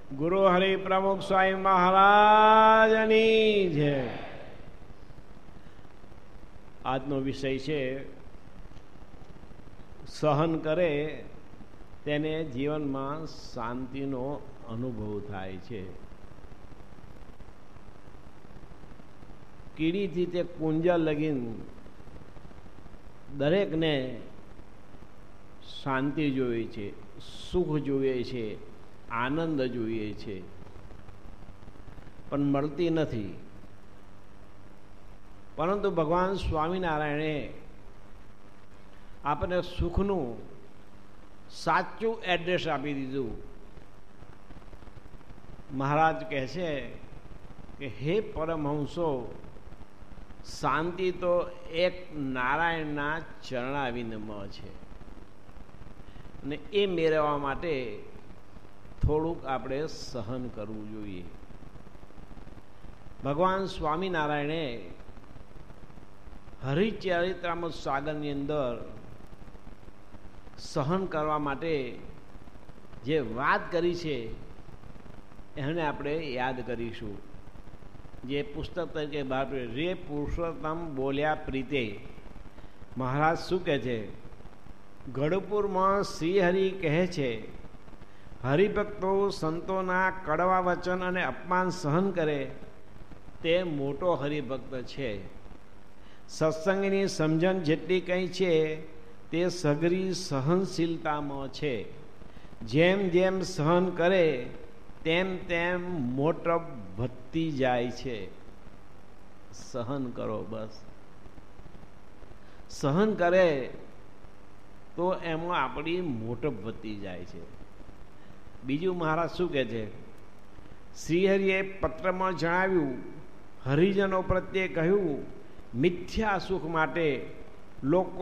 ગુરુ હરિ પ્રમુખ સ્વામી મહારાજની જય. આજનો વિષય છે સહન કરે તેને જીવનમાં શાંતિનો અનુભવ થાય છે. કીડીથી તે કુંજા લગીન દરેકને શાંતિ જોઈએ છે, સુખ જોઈએ છે, આનંદ જોઈએ છે, પણ મળતી નથી. પરંતુ ભગવાન સ્વામિનારાયણે આપણને સુખનું સાચું એડ્રેસ આપી દીધું. મહારાજ કહે છે કે હે પરમહંસો, શાંતિ તો એક નારાયણના ચરણાવિંદમાં છે, અને એ મેળવવા માટે થોડુંક આપણે સહન કરવું જોઈએ. ભગવાન સ્વામિનારાયણે હરિચરિત્રામૃત સાગરની અંદર સહન કરવા માટે જે વાત કરી છે એને આપણે યાદ કરીશું. જે પુસ્તક તરીકે બહાર પડ્યું, રે પુરુષોત્તમ બોલ્યા પ્રીતે. મહારાજ શું કહે છે? ગઢપુરમાં શ્રીહરિ કહે છે, હરિભક્તો સંતોના કડવા વચન અને અપમાન સહન કરે તે મોટો હરિભક્ત છે. સત્સંગની સમજણ જેટલી કંઈ છે તે સઘરી સહનશીલતામાં છે. જેમ જેમ સહન કરે તેમ તેમ મોટ વધતી જાય છે. સહન કરો, બસ સહન કરે તો એમાં આપણી મોટપ વધતી જાય છે. બીજું મહારાજ શું કહે છે? શ્રીહરિએ પત્રમાં જણાવ્યું, હરિજનો પ્રત્યે કહ્યું, મિથ્યા સુખ માટે લોકો